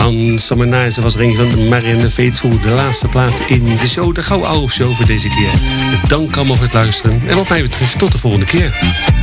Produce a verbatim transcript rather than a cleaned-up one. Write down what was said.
van Summer Nights. Dat was er een van Marianne Faithfull. De laatste plaat in de show. De Gouden Oude Show voor deze keer. Dank allemaal voor het luisteren. En wat mij betreft tot de volgende keer.